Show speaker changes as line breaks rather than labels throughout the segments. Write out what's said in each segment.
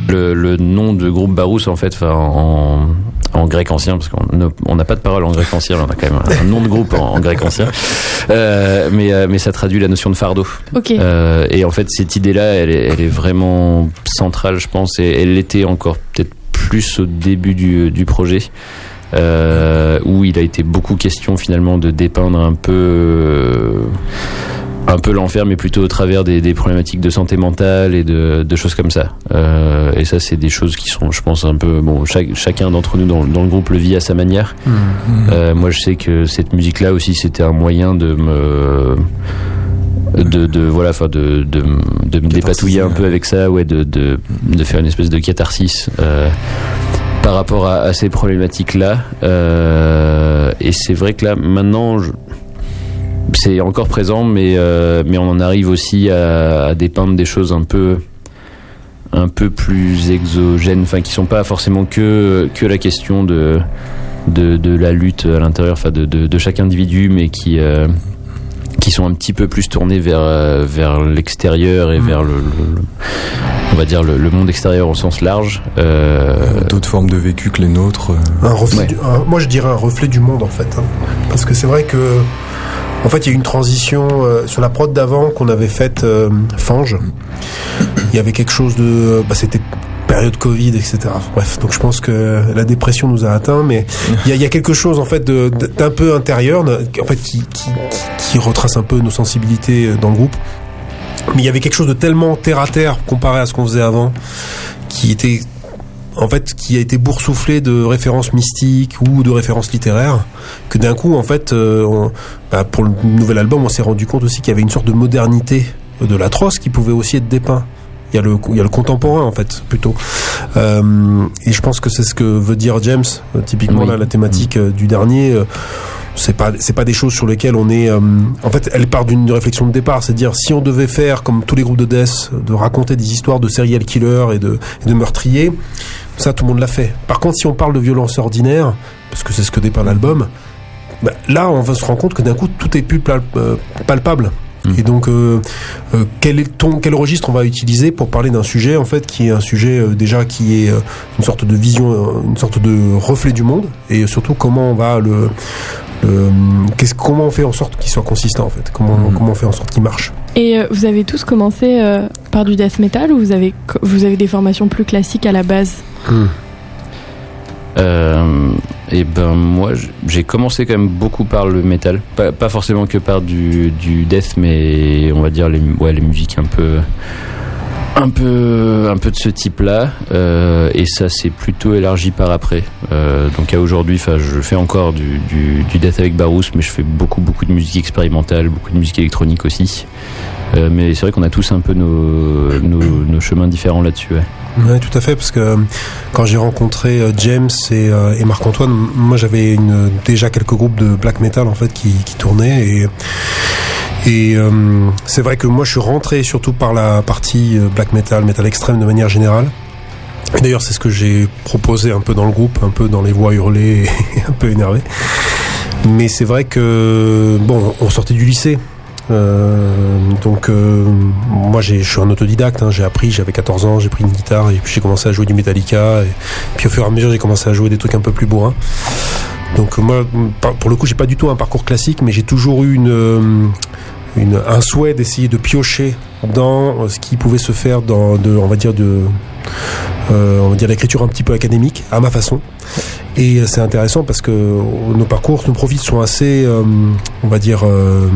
Le nom de groupe Barousse, en fait, en grec ancien, parce qu'on n'a pas de parole en grec ancien, mais on a quand même un nom de groupe en grec ancien. Mais ça traduit la notion de fardeau.
Okay.
Et en fait, cette idée-là, elle est vraiment centrale, je pense, et elle l'était encore peut-être plus au début du projet. Où il a été beaucoup question finalement de dépeindre un peu l'enfer, mais plutôt au travers des problématiques de santé mentale et de choses comme ça. Et ça, c'est des choses qui sont, je pense, un peu... Bon, chacun d'entre nous dans le groupe le vit à sa manière. Moi, je sais que cette musique-là aussi, c'était un moyen de me dépatouiller un peu avec ça, ouais, de faire une espèce de catharsis par rapport à ces problématiques-là. Et c'est vrai que là, maintenant... c'est encore présent, mais on en arrive aussi à dépeindre des choses un peu plus exogènes, enfin qui sont pas forcément que la question de la lutte à l'intérieur, enfin de chaque individu, mais qui sont un petit peu plus tournés vers l'extérieur et vers on va dire le monde extérieur au sens large.
D'autres formes de vécu que les nôtres.
Un reflet moi je dirais un reflet du monde en fait, hein. Parce que c'est vrai que en fait, il y a eu une transition sur la prod d'avant qu'on avait faite Fange. Il y avait quelque chose de... c'était période Covid, etc. Bref, donc je pense que la dépression nous a atteints, mais il y a quelque chose en fait d'un peu intérieur, en fait, qui retrace un peu nos sensibilités dans le groupe. Mais il y avait quelque chose de tellement terre à terre comparé à ce qu'on faisait avant, qui a été boursouflé de références mystiques ou de références littéraires, que d'un coup, en fait, pour le nouvel album, on s'est rendu compte aussi qu'il y avait une sorte de modernité de l'atroce qui pouvait aussi être dépeint. Il y a le contemporain, en fait, plutôt. Et je pense que c'est ce que veut dire James, typiquement, là, la thématique du dernier. C'est pas des choses sur lesquelles on est... en fait, elle part d'une réflexion de départ, c'est-à-dire si on devait faire, comme tous les groupes de death, de raconter des histoires de serial killers et de meurtriers, ça, tout le monde l'a fait. Par contre, si on parle de violence ordinaire, parce que c'est ce que dépeint l'album, là, on va se rendre compte que d'un coup, tout est plus palpable. Et donc, quel registre on va utiliser pour parler d'un sujet, en fait, qui est un sujet déjà qui est une sorte de vision, une sorte de reflet du monde, et surtout comment on va comment on fait en sorte qu'il soit consistant, en fait, comment on fait en sorte qu'il marche.
Et vous avez tous commencé par du death metal, ou vous avez des formations plus classiques à la base?
Et moi j'ai commencé quand même beaucoup par le metal, pas forcément que par du death, mais on va dire les musiques un peu de ce type-là, et ça s'est plutôt élargi par après. Donc à aujourd'hui, je fais encore du death avec Barousse, mais je fais beaucoup de musique expérimentale, beaucoup de musique électronique aussi. Mais c'est vrai qu'on a tous un peu nos chemins différents là-dessus. Ouais.
Ouais, tout à fait, parce que quand j'ai rencontré James et Marc-Antoine, moi j'avais déjà quelques groupes de black metal en fait qui tournaient, et c'est vrai que moi je suis rentré surtout par la partie black metal extrême de manière générale. Et d'ailleurs c'est ce que j'ai proposé un peu dans le groupe, un peu dans les voix hurlées et un peu énervées. Mais c'est vrai que on sortait du lycée. Donc moi je suis un autodidacte, hein, j'ai appris, j'avais 14 ans, j'ai pris une guitare et puis j'ai commencé à jouer du Metallica, et puis au fur et à mesure j'ai commencé à jouer des trucs un peu plus bourrins. Donc moi pour le coup j'ai pas du tout un parcours classique, mais j'ai toujours eu un souhait d'essayer de piocher dans ce qui pouvait se faire on va dire l'écriture un petit peu académique à ma façon. Et c'est intéressant parce que nos profils sont assez on va dire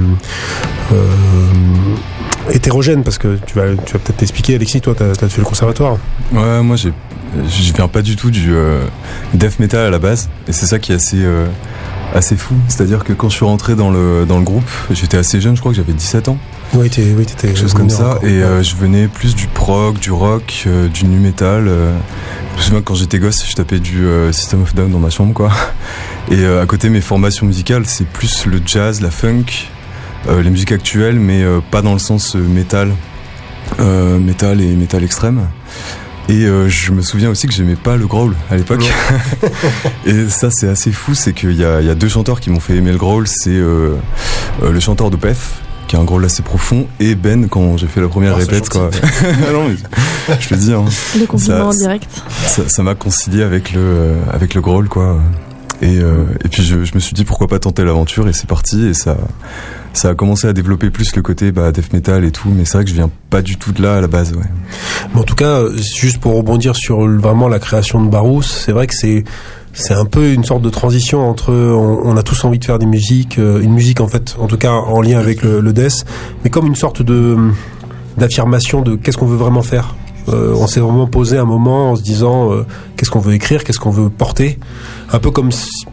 hétérogènes, parce que tu vas peut-être t'expliquer. Alexis, toi t'as fait le conservatoire.
Ouais, moi je viens pas du tout du death metal à la base, et c'est ça qui est assez fou. C'est-à-dire que quand je suis rentré dans le groupe, j'étais assez jeune, je crois que j'avais 17 ans.
Oui, t'étais
quelque chose comme ça, et je venais plus du prog, du rock, du nu metal. Je me souviens que quand j'étais gosse, je tapais du System of a Down dans ma chambre, quoi. Et à côté, mes formations musicales, c'est plus le jazz, la funk, les musiques actuelles, mais pas dans le sens métal et métal extrême. Et je me souviens aussi que j'aimais pas le growl à l'époque. Et ça, c'est assez fou, c'est qu'il y a deux chanteurs qui m'ont fait aimer le growl. C'est le chanteur de d'Opeth, qui a un growl assez profond, et Ben, quand j'ai fait la première répète, quoi. Non, Je le dis. Hein.
Le compliment en direct.
Ça m'a concilié avec le growl, quoi. Et puis je me suis dit pourquoi pas tenter l'aventure, et c'est parti, et ça a commencé à développer plus le côté death metal et tout, mais c'est vrai que je viens pas du tout de là à la base, ouais.
Mais en tout cas, juste pour rebondir sur vraiment la création de Barousse, c'est vrai que c'est un peu une sorte de transition entre on a tous envie de faire une musique en fait, en tout cas en lien avec le death, mais comme une sorte d'affirmation de qu'est-ce qu'on veut vraiment faire. On s'est vraiment posé un moment en se disant qu'est-ce qu'on veut écrire, qu'est-ce qu'on veut porter, un peu comme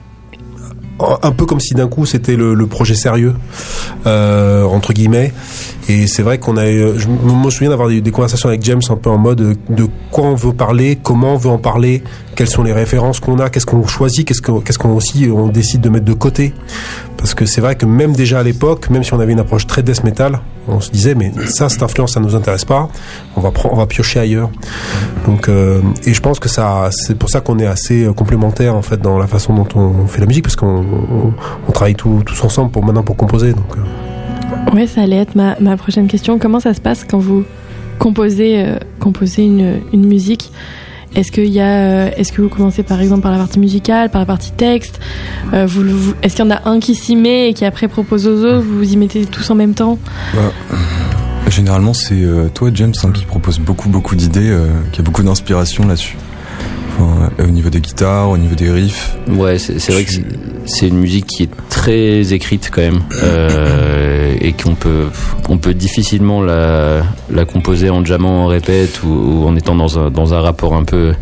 si d'un coup c'était le projet sérieux entre guillemets. Et c'est vrai je me souviens d'avoir des conversations avec James un peu en mode de quoi on veut parler, comment on veut en parler, quelles sont les références qu'on a, qu'est-ce qu'on choisit, qu'est-ce qu'on aussi on décide de mettre de côté. Parce que c'est vrai que même déjà à l'époque, même si on avait une approche très death metal, on se disait mais cette influence ça nous intéresse pas, on va piocher ailleurs. Donc et je pense que c'est pour ça qu'on est assez complémentaires en fait dans la façon dont on fait la musique, parce qu'on travaille tous ensemble pour composer. Donc
ouais, ça allait être ma prochaine question. Comment ça se passe quand vous composez une musique? Est-ce que vous commencez par exemple par la partie musicale, par la partie texte? Est-ce qu'il y en a un qui s'y met et qui après propose aux autres? Vous y mettez tous en même temps?
Généralement, c'est toi, James, qui propose beaucoup d'idées, qui a beaucoup d'inspiration là-dessus. Au niveau des guitares, au niveau des riffs.
Ouais, c'est vrai que c'est une musique qui est très écrite quand même, et qu'on peut difficilement la composer en jammant, en répète, ou en étant dans un rapport un peu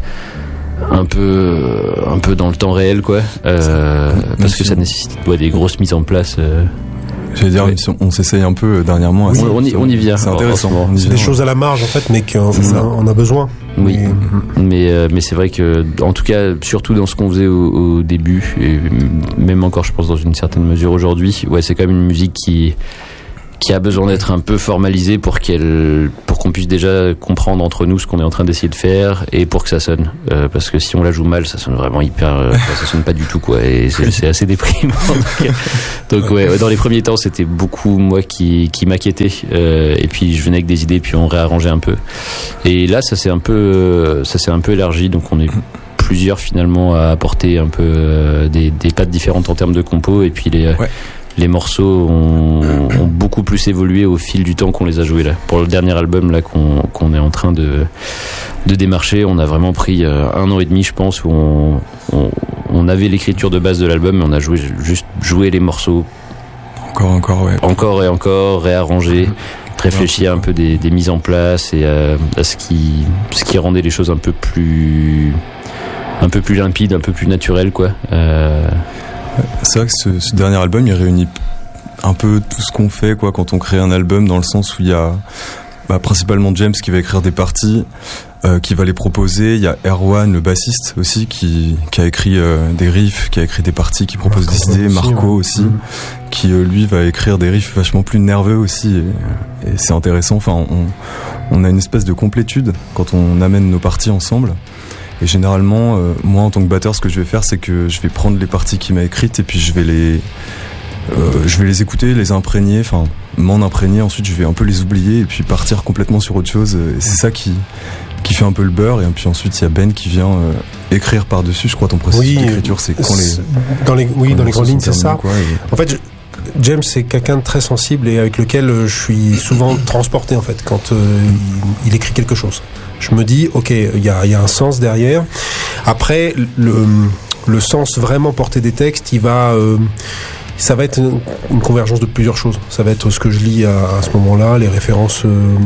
dans le temps réel, quoi. Parce que ça nécessite des grosses mises en place.
J'allais dire, on s'essaye un peu dernièrement.
On y vient.
C'est intéressant.
C'est des choses à la marge en fait, mais qu'on a besoin.
Oui, mais c'est vrai que, en tout cas, surtout dans ce qu'on faisait au début, et même encore, je pense, dans une certaine mesure aujourd'hui, ouais, c'est quand même une musique qui a besoin d'être un peu formalisée pour qu'on puisse déjà comprendre entre nous ce qu'on est en train d'essayer de faire, et pour que ça sonne. Parce que si on la joue mal, ça sonne vraiment ça sonne pas du tout, quoi, et c'est assez déprimant. Donc ouais, dans les premiers temps, c'était beaucoup moi qui m'inquiétais, et puis je venais avec des idées, puis on réarrangeait un peu. Et là, ça s'est un peu élargi, donc on est plusieurs finalement à apporter un peu des pattes différentes en termes de compo, et puis les morceaux ont beaucoup plus évolué au fil du temps qu'on les a joués là. Pour le dernier album là qu'on est en train de démarcher, on a vraiment pris 1 an et demi, je pense, où on avait l'écriture de base de l'album, mais on a juste joué les morceaux encore et encore, réarrangé, réfléchi à un peu des mises en place et à ce qui rendait les choses un peu plus limpides, un peu plus naturelles, quoi.
C'est vrai que ce dernier album, il réunit un peu tout ce qu'on fait, quoi, quand on crée un album, dans le sens où il y a principalement James qui va écrire des parties, qui va les proposer. Il y a Erwan, le bassiste aussi, qui a écrit des riffs, qui a écrit des parties, qui propose des idées. Marco aussi, qui lui va écrire des riffs vachement plus nerveux aussi, et c'est intéressant. Enfin, on a une espèce de complétude quand on amène nos parties ensemble. Et généralement, moi en tant que batteur, ce que je vais faire, c'est que je vais prendre les parties qu'il m'a écrites, et puis je vais les écouter, les imprégner, enfin m'en imprégner. Ensuite, je vais un peu les oublier et puis partir complètement sur autre chose. Et c'est ça qui fait un peu le beurre. Et puis ensuite, il y a Ben qui vient écrire par-dessus. Je crois ton processus d'écriture, c'est quand
dans les grandes lignes, c'est ça. Quoi, en fait, James, c'est quelqu'un de très sensible et avec lequel je suis souvent transporté en fait quand il écrit quelque chose. Je me dis, ok, il y a un sens derrière. Après, le sens vraiment porté des textes, ça va être une convergence de plusieurs choses. Ça va être ce que je lis à ce moment-là, les références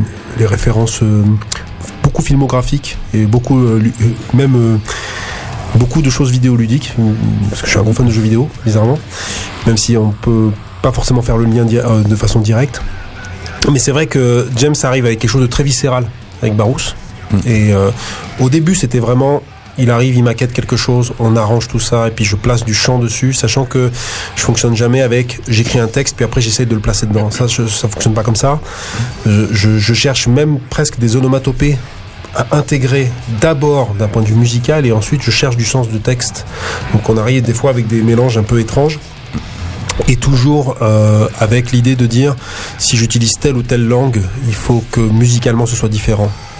beaucoup filmographiques et beaucoup beaucoup de choses vidéoludiques, parce que je suis un gros fan de jeux vidéo, bizarrement, même si on peut pas forcément faire le lien de façon directe. Mais c'est vrai que James arrive avec quelque chose de très viscéral avec Barousse. Et au début, c'était vraiment, il arrive, il maquette quelque chose, on arrange tout ça, et puis je place du chant dessus, sachant que je fonctionne jamais avec j'écris un texte, puis après j'essaie de le placer dedans. Ça fonctionne pas comme ça. Je cherche même presque des onomatopées à intégrer d'abord d'un point de vue musical, et ensuite je cherche du sens de texte. Donc on arrive des fois avec des mélanges un peu étranges, et toujours avec l'idée de dire, si j'utilise telle ou telle langue, il faut que musicalement ce soit différent.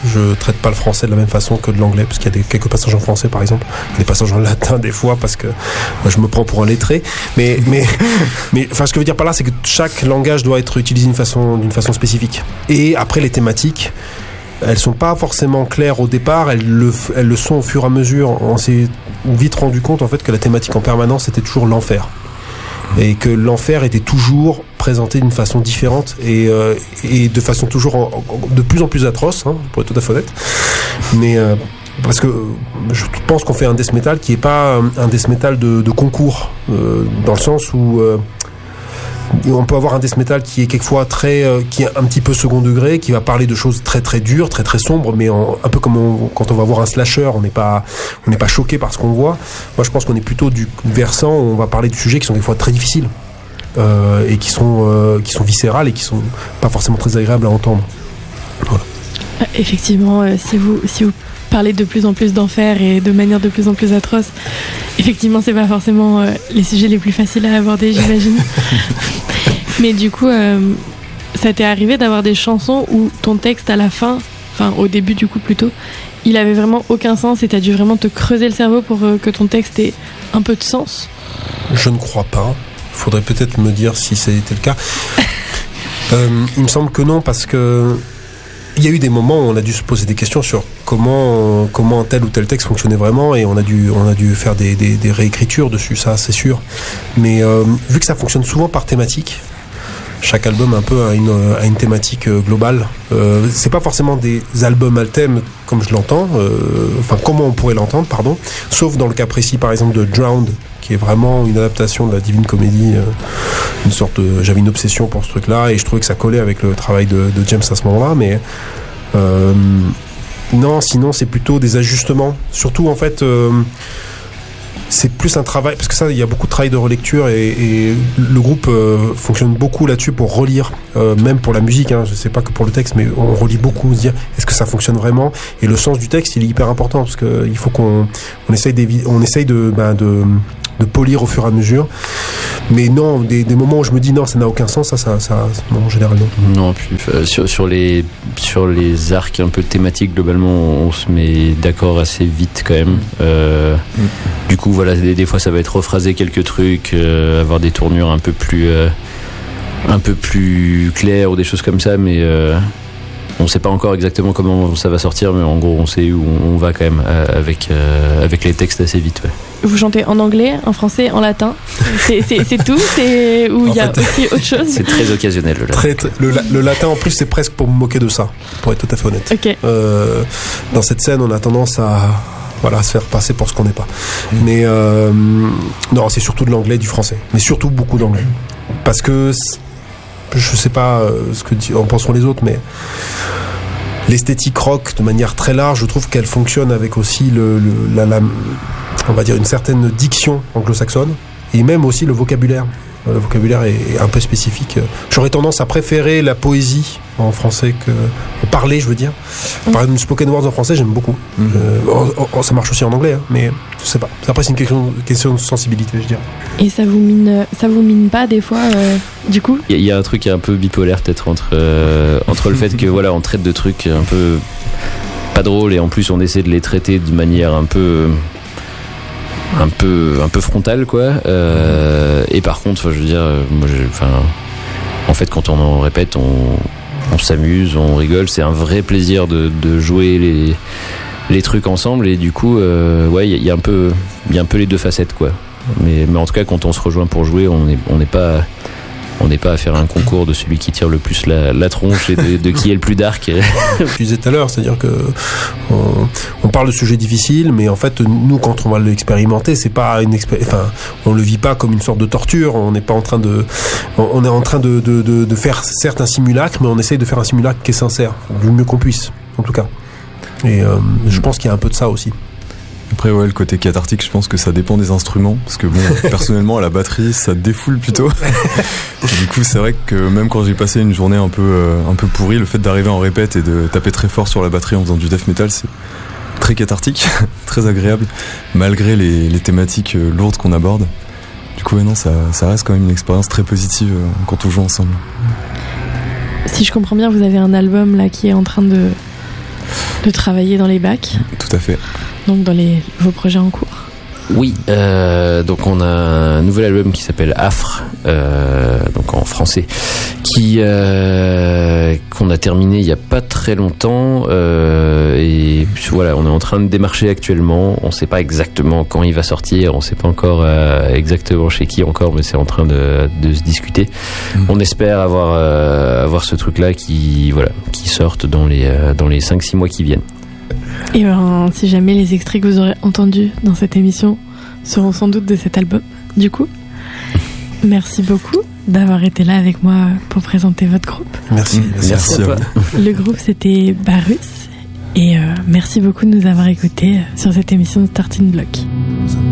Je traite pas le français de la même façon que de l'anglais, parce qu'il y a quelques passages en français, par exemple, des passages en latin des fois, parce que moi, je me prends pour un lettré. Mais, enfin, ce que je veux dire par là, c'est que chaque langage doit être utilisé d'une façon spécifique. Et après, les thématiques, elles sont pas forcément claires au départ, elles le sont au fur et à mesure. On s'est vite rendu compte, en fait, que la thématique en permanence était toujours l'enfer. Et que l'enfer était toujours présenté d'une façon différente et de façon toujours de plus en plus atroce, hein, pour être tout à fait honnête. Mais parce que je pense qu'on fait un death metal qui est pas un death metal de concours, dans le sens où on peut avoir un death metal qui est quelquefois qui est un petit peu second degré, qui va parler de choses très très dures, très très sombres, mais un peu comme quand on va voir un slasher, on n'est pas choqué par ce qu'on voit. Moi, je pense qu'on est plutôt du versant où on va parler de sujets qui sont des fois très difficiles et qui sont viscérales et qui sont pas forcément très agréables à entendre. Voilà.
Effectivement, si vous parlez de plus en plus d'enfer et de manière de plus en plus atroce, effectivement, c'est pas forcément les sujets les plus faciles à aborder, j'imagine. Mais du coup, ça t'est arrivé d'avoir des chansons où ton texte à la fin, enfin au début du coup plutôt, il avait vraiment aucun sens et t'as dû vraiment te creuser le cerveau pour que ton texte ait un peu de sens?
Je ne crois pas. Il faudrait peut-être me dire si c'était le cas. Il me semble que non, parce que il y a eu des moments où on a dû se poser des questions sur comment un tel ou tel texte fonctionnait vraiment, et on a dû faire des réécritures dessus, ça c'est sûr. Mais vu que ça fonctionne souvent par thématique, chaque album un peu a une thématique globale. C'est pas forcément des albums à thème comme je l'entends, enfin comment on pourrait l'entendre, pardon, sauf dans le cas précis par exemple de Drowned, qui est vraiment une adaptation de la Divine Comédie, j'avais une obsession pour ce truc-là, et je trouvais que ça collait avec le travail de James à ce moment-là, mais non, sinon c'est plutôt des ajustements, surtout en fait. C'est plus un travail, parce que ça, il y a beaucoup de travail de relecture, et le groupe fonctionne beaucoup là-dessus pour relire, même pour la musique, hein, je sais pas que pour le texte, mais on relit beaucoup, se dire est-ce que ça fonctionne vraiment, et le sens du texte il est hyper important, parce que il faut qu'on essaye de polir au fur et à mesure. Mais non, des moments où je me dis non, ça n'a aucun sens, ça non, en général non.
Non, puis sur les arcs un peu thématiques, globalement, on se met d'accord assez vite quand même. Du coup, voilà, des fois ça va être rephrasé quelques trucs, avoir des tournures un peu plus claires ou des choses comme ça, mais on sait pas encore exactement comment ça va sortir, mais en gros on sait où on va quand même avec les textes assez vite. Ouais.
Vous chantez en anglais, en français, en latin. C'est tout, ou il y a aussi autre chose?
C'est très occasionnel le latin.
Le latin en plus c'est presque pour me moquer de ça, pour être tout à fait honnête.
Okay.
Dans cette scène on a tendance à se faire passer pour ce qu'on n'est pas. Mais non, c'est surtout de l'anglais et du français, mais surtout beaucoup d'anglais, parce que je sais pas ce que en penseront les autres, mais l'esthétique rock de manière très large, je trouve qu'elle fonctionne avec aussi on va dire une certaine diction anglo-saxonne, et même aussi le vocabulaire. Le vocabulaire est un peu spécifique. J'aurais tendance à préférer la poésie en français que parler, je veux dire. Par exemple, spoken words en français, j'aime beaucoup. Ça marche aussi en anglais, hein, mais je sais pas. Après, c'est une question de sensibilité, je dirais.
Et ça vous mine pas des fois, du coup?
Il y a un truc un peu bipolaire peut-être entre le fait que voilà, on traite de trucs un peu pas drôles, et en plus on essaie de les traiter de manière un peu frontale, quoi. Et par contre, je veux dire, en fait, quand on en répète, on s'amuse, on rigole. C'est un vrai plaisir de jouer les trucs ensemble, et du coup, ouais, il y a un peu les deux facettes, quoi. Mais en tout cas, quand on se rejoint pour jouer, on n'est pas à faire un concours de celui qui tire le plus la tronche et de qui est le plus dark.
Je disais tout à l'heure, c'est-à-dire que on parle de sujets difficiles, mais en fait, nous, quand on va l'expérimenter, c'est pas on le vit pas comme une sorte de torture. On n'est pas en train on est en train de faire certes un simulacre, mais on essaye de faire un simulacre qui est sincère, du mieux qu'on puisse, en tout cas. Et je pense qu'il y a un peu de ça aussi.
Après, ouais, le côté cathartique, je pense que ça dépend des instruments, parce que bon, personnellement, à la batterie, ça défoule plutôt. Du coup, c'est vrai que même quand j'ai passé une journée un peu pourrie, le fait d'arriver en répète et de taper très fort sur la batterie en faisant du death metal, c'est très cathartique, très agréable, malgré les thématiques lourdes qu'on aborde. Du coup, ouais, non, ça reste quand même une expérience très positive quand on joue ensemble.
Si je comprends bien, vous avez un album là qui est en train de de travailler dans les bacs.
Tout à fait.
Donc dans vos projets en cours.
Oui, donc on a un nouvel album qui s'appelle Affre, donc en français, qu'on a terminé il y a pas très longtemps, et voilà, on est en train de démarcher actuellement. On sait pas exactement quand il va sortir, on sait pas encore exactement chez qui encore, mais c'est en train de se discuter. On espère avoir ce truc-là qui sorte dans les 5-6 mois qui viennent.
Et ben, si jamais les extraits que vous aurez entendus dans cette émission seront sans doute de cet album, du coup. Merci beaucoup d'avoir été là avec moi pour présenter votre groupe.
Merci
à
toi.
Le groupe, c'était Barus. Et merci beaucoup de nous avoir écoutés sur cette émission de Starting Block.